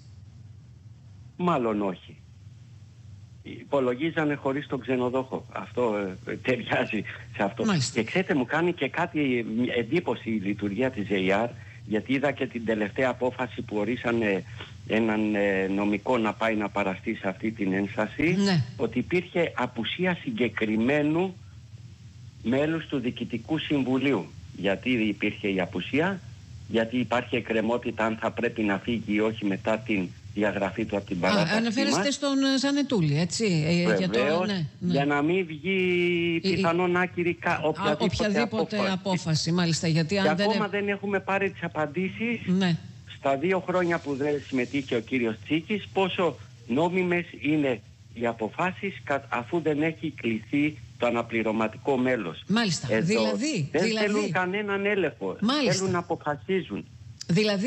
Μάλλον όχι. Υπολογίζανε χωρίς τον ξενοδόχο. Αυτό ταιριάζει σε αυτό. Μάλιστα. Και ξέρετε, μου κάνει και κάτι εντύπωση η λειτουργία της ΔΕΙΑΡ, γιατί είδα και την τελευταία απόφαση που ορίσανε έναν νομικό να πάει να παραστεί σε αυτή την ένσταση, ναι, ότι υπήρχε απουσία συγκεκριμένου μέλους του Διοικητικού Συμβουλίου. Γιατί υπήρχε η απουσία? Γιατί υπάρχει εκκρεμότητα αν θα πρέπει να φύγει ή όχι μετά την διαγραφή του από την παράταξη. Αναφέρεστε στον Ζανετούλη, έτσι? Βεβαίως, για να μην βγει πιθανόν άκυρη οποιαδήποτε απόφαση. Μάλιστα, γιατί αν ακόμα δεν έχουμε πάρει τις απαντήσεις, ναι, στα 2 χρόνια που δεν συμμετείχε ο κύριος Τσίκης, πόσο νόμιμες είναι οι αποφάσεις αφού δεν έχει κληθεί το αναπληρωματικό μέλος. Μάλιστα. Εδώ δηλαδή, θέλουν κανέναν έλεγχο. Μάλιστα. Θέλουν να αποφασίζουν. Δηλαδή,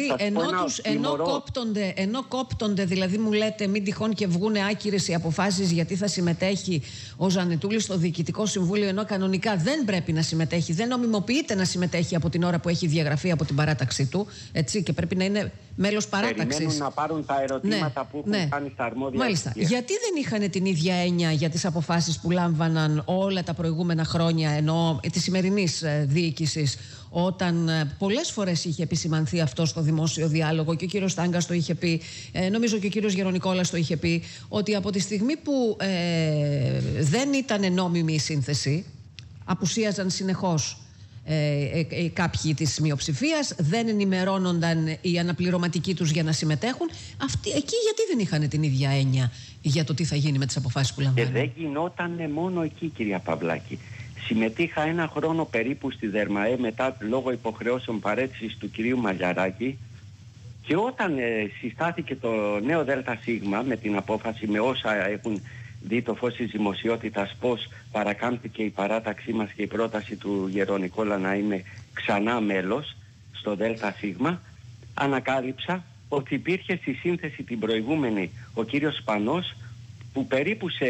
ενώ κόπτονται, δηλαδή μου λέτε μην τυχόν και βγουν άκυρες οι αποφάσεις γιατί θα συμμετέχει ο Ζανετούλης στο Διοικητικό Συμβούλιο, ενώ κανονικά δεν πρέπει να συμμετέχει, δεν νομιμοποιείται να συμμετέχει από την ώρα που έχει διαγραφεί από την παράταξή του, έτσι, και πρέπει να είναι μέλος παράταξης. Περιμένουν να πάρουν τα ερωτήματα που έχουν κάνει στα αρμόδια. Μάλιστα. Γιατί δεν είχαν την ίδια έννοια για τις αποφάσεις που λάμβαναν όλα τα προηγούμενα χρόνια, ενώ της σημερινής διοίκησης, όταν πολλές φορές είχε επισημανθεί αυτό στο δημόσιο διάλογο και ο κύριος Στάγκας το είχε πει, νομίζω και ο κύριος Γερονικόλας το είχε πει, ότι από τη στιγμή που δεν ήταν νόμιμη η σύνθεση, απουσίαζαν συνεχώς κάποιοι της μειοψηφίας, δεν ενημερώνονταν οι αναπληρωματικοί τους για να συμμετέχουν. Εκεί γιατί δεν είχαν την ίδια έννοια για το τι θα γίνει με τις αποφάσεις που λαμβάνουν? Και δεν γινόταν μόνο εκεί, κυρία Παυλάκη. Συμμετείχα 1 χρόνο περίπου στη ΔΕΡΜΑΕ μετά λόγω υποχρεώσεων παρέτησης του κυρίου Μαλιαράκη, και όταν συστάθηκε το νέο ΔΣ με την απόφαση, με όσα έχουν δει το φως της δημοσιότητας, πώς παρακάμπτηκε η παράταξή μας και η πρόταση του Γερονικόλα να είναι ξανά μέλος στο ΔΣ, ανακάλυψα ότι υπήρχε στη σύνθεση την προηγούμενη ο κύριος Σπανός, που περίπου σε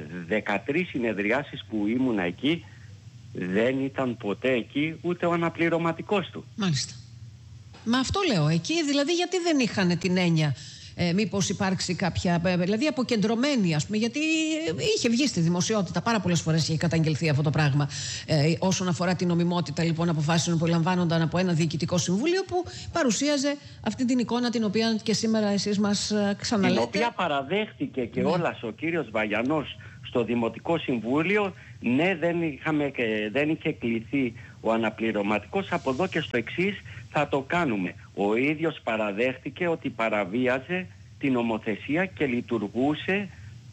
13 συνεδριάσεις που ήμουνα εκεί δεν ήταν ποτέ εκεί ούτε ο αναπληρωματικός του. Μάλιστα. Μα αυτό λέω. Εκεί δηλαδή γιατί δεν είχαν την έννοια, μήπως υπάρξει κάποια, δηλαδή αποκεντρωμένη, ας πούμε, γιατί είχε βγει στη δημοσιότητα πάρα πολλές φορές, είχε καταγγελθεί αυτό το πράγμα, όσον αφορά την νομιμότητα λοιπόν αποφάσεων που λαμβάνονταν από ένα διοικητικό συμβούλιο που παρουσίαζε αυτή την εικόνα την οποία και σήμερα εσείς μας ξαναλέτε. Την οποία παραδέχτηκε και όλας ο κύριος Βαγιανός στο Δημοτικό Συμβούλιο. Ναι, δεν είχε κληθεί ο αναπληρωματικός, από εδώ και στο εξής θα το κάνουμε. Ο ίδιος παραδέχτηκε ότι παραβίαζε την νομοθεσία και λειτουργούσε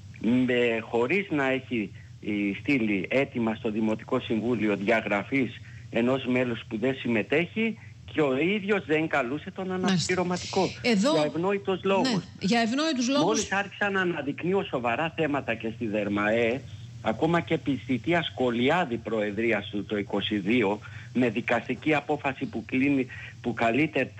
χωρίς να έχει στείλει έτοιμα στο Δημοτικό Συμβούλιο διαγραφής ενός μέλους που δεν συμμετέχει, και ο ίδιος δεν καλούσε τον αναπληρωματικό. Για ευνόητους λόγους. Ναι, για ευνόητους λόγους. Μόλις άρχισα να αναδεικνύω σοβαρά θέματα και στη ΔΕΡΜΑΕ, ακόμα και επί θητείας Σκολιάδη προεδρίας του το 22, με δικαστική απόφαση που καλείται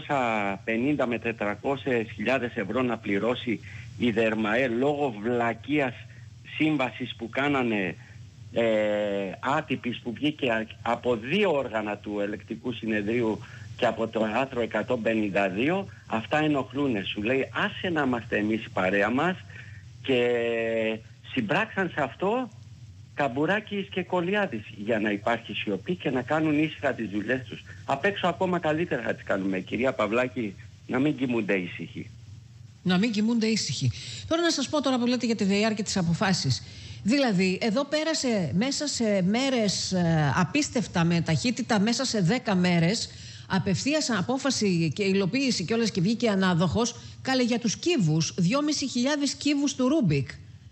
350 με 400.000 ευρώ να πληρώσει η ΔΕΡΜΑΕ λόγω βλακείας σύμβασης που κάνανε άτυπης, που βγήκε από 2 όργανα του Ελεκτικού Συνεδρίου και από το άρθρο 152, αυτά ενοχλούνε. Σου λέει άσε να είμαστε εμείς η παρέα μας Και συμπράξαν σε αυτό Καμπουράκης και Κολιάδης για να υπάρχει σιωπή και να κάνουν ήσυχα τις δουλειές τους. Απ' έξω ακόμα καλύτερα θα τις κάνουμε. Κυρία Παυλάκη, να μην κοιμούνται ήσυχοι. Να μην κοιμούνται ήσυχοι. Τώρα να σας πω τώρα που λέτε για τη ΔΕΙΑΡ και τις αποφάσεις. Δηλαδή, εδώ πέρασε μέσα σε μέρες απίστευτα με ταχύτητα, μέσα σε 10 μέρες, απευθείας απόφαση και υλοποίηση κιόλας και βγήκε ανάδοχος, καλέ για τους κύβους, 2.500 κύβους του Ρούμπικ.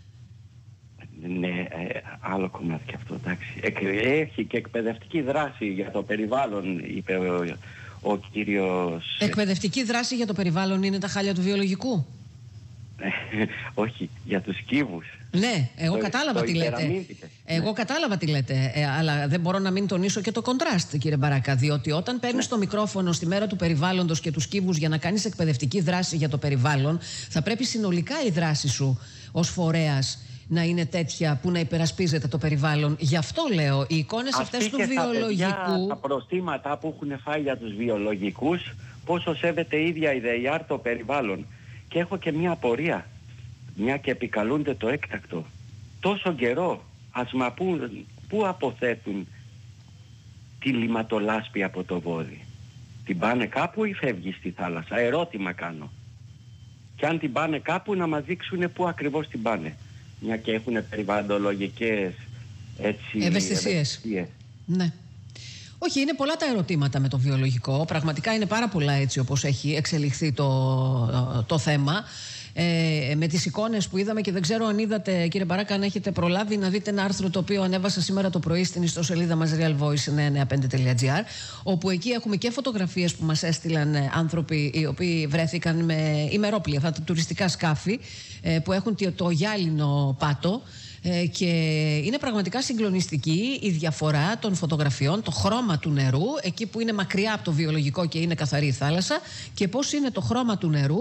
Ναι, άλλο κομμάτι και αυτό, εντάξει. Έχει και εκπαιδευτική δράση για το περιβάλλον, είπε ο κύριος... Εκπαιδευτική δράση για το περιβάλλον είναι τα χάλια του βιολογικού. Όχι, για τους κύβους. Ναι, εγώ κατάλαβα τι λέτε. Εγώ κατάλαβα τι λέτε, αλλά δεν μπορώ να μην τονίσω και το κοντράστ, κύριε Μπαράκα, διότι όταν παίρνεις το μικρόφωνο στη μέρα του περιβάλλοντος και τους κύβους για να κάνεις εκπαιδευτική δράση για το περιβάλλον, θα πρέπει συνολικά η δράση σου ως φορέας να είναι τέτοια που να υπερασπίζεται το περιβάλλον. Γι' αυτό λέω, οι εικόνες αυτές του βιολογικού... Τα προστήματα που έχουν φάει για τους βιολογικούς, πόσο σέβεται η ίδια η ΔΕΙΑΡ το περιβάλλον. Και έχω και μια απορία, μια και επικαλούνται το έκτακτο. Τόσο καιρό, πού αποθέτουν τη λιματολάσπη από το Βόδι? Την πάνε κάπου ή φεύγει στη θάλασσα? Ερώτημα κάνω. Και αν την πάνε κάπου, να μας δείξουν πού ακριβώς την πάνε. Μια και έχουν περιβαλλοντολογικές ευαισθησίες. Ναι. Όχι, είναι πολλά τα ερωτήματα με το βιολογικό. Πραγματικά είναι πάρα πολλά έτσι όπως έχει εξελιχθεί το θέμα. Με τις εικόνες που είδαμε, και δεν ξέρω αν είδατε, κύριε Μπαράκα, αν έχετε προλάβει να δείτε ένα άρθρο το οποίο ανέβασα σήμερα το πρωί στην ιστοσελίδα μας realvoice995.gr, όπου εκεί έχουμε και φωτογραφίες που μας έστειλαν άνθρωποι οι οποίοι βρέθηκαν με ημερόπλοια, αυτά τα τουριστικά σκάφη που έχουν το γυάλινο πάτο. Και είναι πραγματικά συγκλονιστική η διαφορά των φωτογραφιών, το χρώμα του νερού, εκεί που είναι μακριά από το βιολογικό και είναι καθαρή η θάλασσα, και πώς είναι το χρώμα του νερού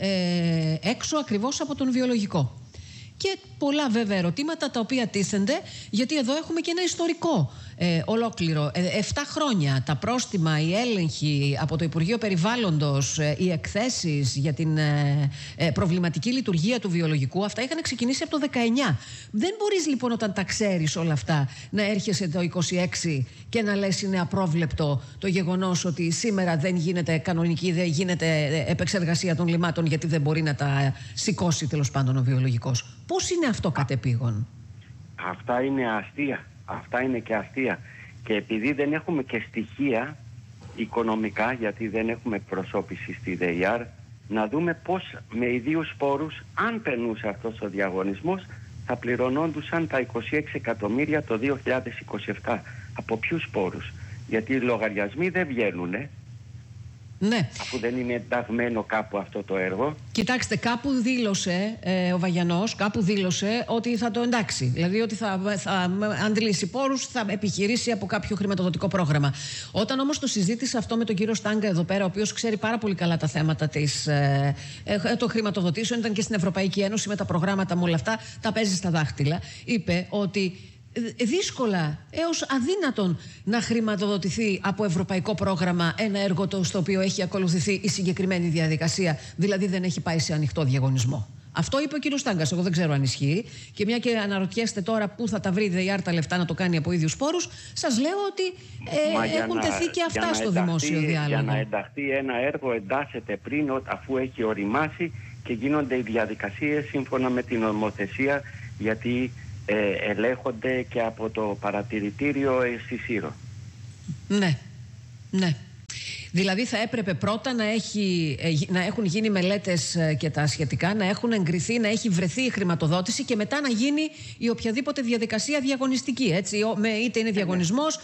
έξω ακριβώς από τον βιολογικό. Και πολλά βέβαια ερωτήματα τα οποία τίθενται, γιατί εδώ έχουμε και ένα ιστορικό ολόκληρο. 7 χρόνια τα πρόστιμα, οι έλεγχοι από το Υπουργείο Περιβάλλοντος, οι εκθέσεις για την προβληματική λειτουργία του βιολογικού, αυτά είχαν ξεκινήσει από το 19. Δεν μπορείς λοιπόν, όταν τα ξέρεις όλα αυτά, να έρχεσαι το 26 και να λες είναι απρόβλεπτο το γεγονός ότι σήμερα δεν γίνεται κανονική, δεν γίνεται επεξεργασία των λιμάτων, γιατί δεν μπορεί να τα σηκώσει τέλος πάντων ο βιολογικός. Πώς είναι αυτό κατεπήγον? Αυτά είναι αστεία. Αυτά είναι και αστεία. Και επειδή δεν έχουμε και στοιχεία οικονομικά, γιατί δεν έχουμε εκπροσώπηση στη ΔΕΙΑΡ, να δούμε πώς με ιδίους πόρους, αν περνούσε αυτός ο διαγωνισμός, θα πληρωνόντουσαν τα 26 εκατομμύρια το 2027. Από ποιους πόρους? Γιατί οι λογαριασμοί δεν βγαίνουν, ναι. Αφού δεν είναι ενταγμένο κάπου αυτό το έργο. Κοιτάξτε, κάπου δήλωσε ο Βαγιανός, κάπου δήλωσε ότι θα το εντάξει. Δηλαδή ότι θα αντλήσει πόρους, θα επιχειρήσει από κάποιο χρηματοδοτικό πρόγραμμα. Όταν όμως το συζήτησα αυτό με τον κύριο Στάγκα εδώ πέρα, ο οποίος ξέρει πάρα πολύ καλά τα θέματα των χρηματοδοτήσεων, ήταν και στην Ευρωπαϊκή Ένωση με τα προγράμματα με όλα αυτά, τα παίζει στα δάχτυλα, είπε ότι δύσκολα έως αδύνατον να χρηματοδοτηθεί από ευρωπαϊκό πρόγραμμα ένα έργο στο οποίο έχει ακολουθηθεί η συγκεκριμένη διαδικασία, δηλαδή δεν έχει πάει σε ανοιχτό διαγωνισμό. Αυτό είπε ο κύριος Στάγκας. Εγώ δεν ξέρω αν ισχύει. Και μια και αναρωτιέστε τώρα πού θα τα βρει η ΔΕΙΑΡ τα λεφτά να το κάνει από ίδιους πόρους, σας λέω ότι έχουν τεθεί και αυτά στο δημόσιο διάλογο. Για να ενταχθεί ένα έργο, εντάσσεται πριν, αφού έχει οριμάσει, και γίνονται οι διαδικασίες σύμφωνα με την νομοθεσία, γιατί ελέγχονται και από το παρατηρητήριο στη Σύρο. Ναι, ναι. Δηλαδή θα έπρεπε πρώτα να έχουν γίνει μελέτες και τα σχετικά, να έχουν εγκριθεί, να έχει βρεθεί η χρηματοδότηση και μετά να γίνει η οποιαδήποτε διαδικασία διαγωνιστική. Έτσι, είτε είναι διαγωνισμός,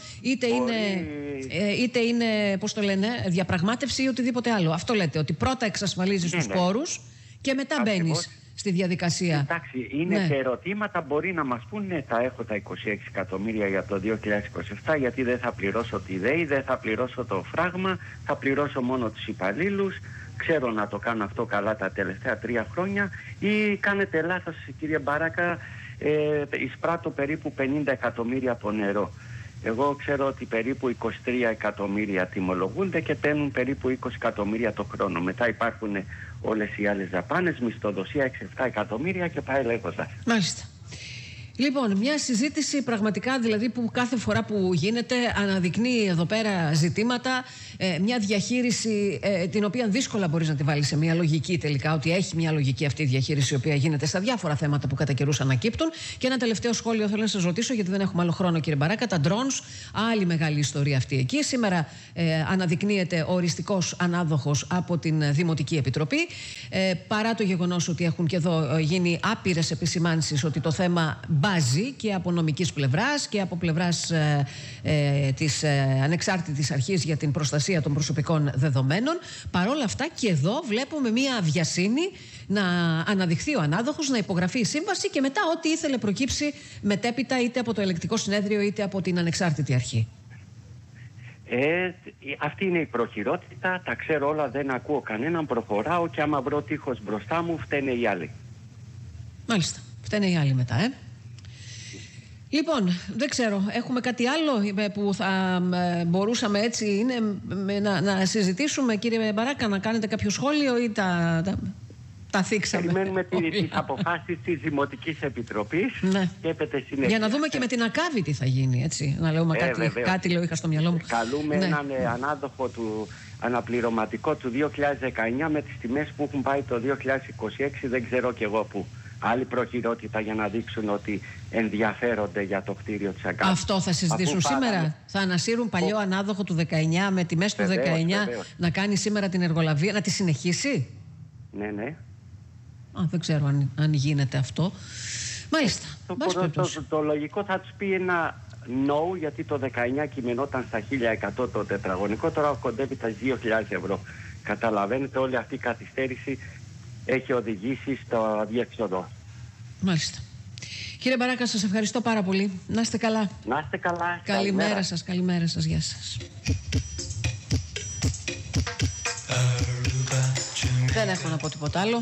είτε είναι πώς το λένε, διαπραγμάτευση ή οτιδήποτε άλλο. Αυτό λέτε, ότι πρώτα εξασφαλίζεις τους πόρους και μετά μπαίνεις στη διαδικασία. Εντάξει, είναι και ερωτήματα, μπορεί να μας πούνε θα έχω τα 26 εκατομμύρια για το 2027, γιατί δεν θα πληρώσω τη ΔΕΗ, δεν θα πληρώσω το φράγμα, θα πληρώσω μόνο τους υπαλλήλους, ξέρω να το κάνω αυτό καλά τα τελευταία 3 χρόνια, ή κάνετε λάθος, κύριε Μπαράκα, εισπράττω περίπου 50 εκατομμύρια από νερό. Εγώ ξέρω ότι περίπου 23 εκατομμύρια τιμολογούνται και παίρνουν περίπου 20 εκατομμύρια το χρόνο. Μετά υπάρχουν όλες οι άλλες δαπάνες, μισθοδοσία 6-7 εκατομμύρια και πάει λέγοντας. Μάλιστα. Λοιπόν, μια συζήτηση πραγματικά δηλαδή που κάθε φορά που γίνεται αναδεικνύει εδώ πέρα ζητήματα, μια διαχείριση την οποία δύσκολα μπορείς να τη βάλεις σε μια λογική τελικά, ότι έχει μια λογική αυτή η διαχείριση η οποία γίνεται στα διάφορα θέματα που κατά καιρούς ανακύπτουν. Και ένα τελευταίο σχόλιο θέλω να σας ρωτήσω, γιατί δεν έχουμε άλλο χρόνο, κύριε Μπαράκα. Τα drones, άλλη μεγάλη ιστορία αυτή εκεί. Σήμερα αναδεικνύεται ο οριστικός ανάδοχος από την Δημοτική Επιτροπή, παρά το γεγονός ότι έχουν και εδώ γίνει άπειρες επισημάνσεις ότι το θέμα μπάζει και από νομικής πλευράς και από πλευράς της ανεξάρτητης αρχής για την προστασία των προσωπικών δεδομένων. Παρ' όλα αυτά και εδώ βλέπουμε μία βιασύνη να αναδειχθεί ο ανάδοχος, να υπογραφεί η σύμβαση και μετά ό,τι ήθελε προκύψει μετέπειτα είτε από το ελεκτικό συνέδριο είτε από την ανεξάρτητη αρχή. Αυτή είναι η προχειρότητα, τα ξέρω όλα, δεν ακούω κανέναν, προχωράω και άμα βρω τείχος μπροστά μου φταίνε οι άλλοι. Μάλιστα, φταίνε οι άλλοι μετά, Λοιπόν, δεν ξέρω, έχουμε κάτι άλλο που θα μπορούσαμε έτσι να συζητήσουμε, κύριε Μπαράκα, να κάνετε κάποιο σχόλιο ή τα θίξαμε? Περιμένουμε τις αποφάσεις της Δημοτικής Επιτροπής και έπεται συνέχεια. Για να δούμε και με την ΑΚΑΒΗ τι θα γίνει, έτσι. Να λέμε κάτι λέω, είχα στο μυαλό μου. Καλούμε έναν ανάδοχο του αναπληρωματικό του 2019 με τις τιμές που έχουν πάει το 2026, δεν ξέρω κι εγώ πού. Άλλη προχειρότητα για να δείξουν ότι ενδιαφέρονται για το κτίριο της ΑΚΑΒΗ. Αυτό θα συζητήσουν σήμερα. Θα ανασύρουν παλιό ανάδοχο του 19 με τιμές του 19 να κάνει σήμερα την εργολαβία, να τη συνεχίσει. Ναι. Δεν ξέρω αν γίνεται αυτό. Μάλιστα. Το λογικό θα τους πει ένα no, γιατί το 19 κειμενόταν στα 1.100 το τετραγωνικό, τώρα κοντεύει τα 2.000 ευρώ. Καταλαβαίνετε, όλη αυτή η καθυστέρηση έχει οδηγήσει στο αδιέξοδο. Μάλιστα. Κύριε Μπαράκα, σας ευχαριστώ πάρα πολύ. Να είστε καλά. Να είστε καλά. Καλημέρα σας, καλημέρα σας. Γεια σας. Δεν έχω να πω τίποτα άλλο.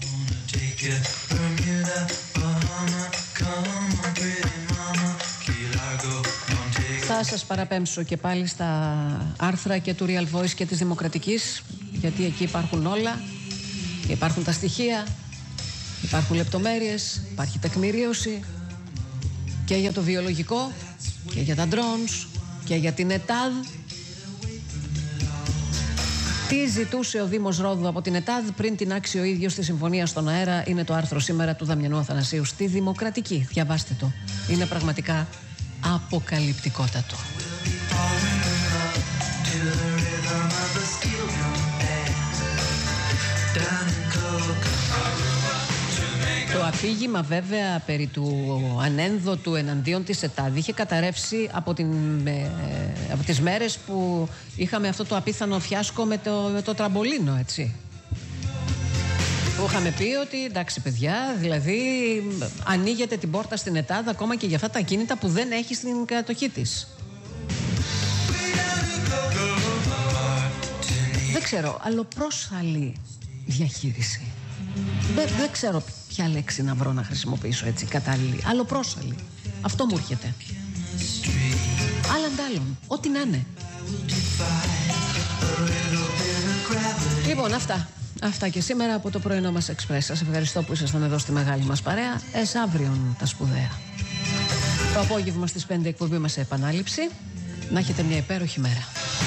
Θα σας παραπέμψω και πάλι στα άρθρα και του Real Voice και της Δημοκρατικής, γιατί εκεί υπάρχουν όλα. Υπάρχουν τα στοιχεία, υπάρχουν λεπτομέρειες, υπάρχει τεκμηρίωση και για το βιολογικό και για τα drones και για την ΕΤΑΔ. Τι ζητούσε ο Δήμος Ρόδου από την ΕΤΑΔ πριν την άξει ο ίδιος στη συμφωνία στον αέρα, είναι το άρθρο σήμερα του Δαμιανού Αθανασίου στη Δημοκρατική. Διαβάστε το. Είναι πραγματικά αποκαλυπτικότατο. Το αφήγημα βέβαια περί του ανένδοτου εναντίον της ΕΤΑΔ είχε καταρρεύσει από τις μέρες που είχαμε αυτό το απίθανο φιάσκο με το τραμπολίνο, έτσι. Που είχαμε πει ότι εντάξει παιδιά, δηλαδή ανοίγεται την πόρτα στην ΕΤΑΔ ακόμα και για αυτά τα ακίνητα που δεν έχει στην κατοχή της. Δεν ξέρω, αλλοπρόσαλη διαχείριση. Δεν ξέρω ποια λέξη να βρω να χρησιμοποιήσω έτσι κατάλληλη. Αλλοπρόσαλη. Αυτό μου έρχεται. Άλλον, ό,τι να είναι. Λοιπόν, αυτά και σήμερα από το πρωινό μας Express. Σας ευχαριστώ που ήσασταν εδώ στη μεγάλη μας παρέα. Αύριον τα σπουδαία. Το απόγευμα στις 5 εκπομπή μας σε επανάληψη. Να έχετε μια υπέροχη μέρα.